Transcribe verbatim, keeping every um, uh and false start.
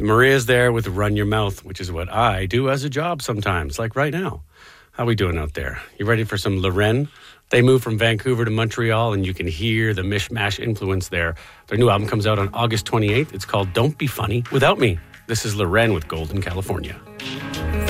Maria's there with Run Your Mouth, which is what I do as a job sometimes, like right now. How we doing out there? You ready for some Loren? They moved from Vancouver to Montreal, and you can hear the mishmash influence there. Their new album comes out on August twenty-eighth. It's called Don't Be Funny Without Me. This is Loren with Golden, California.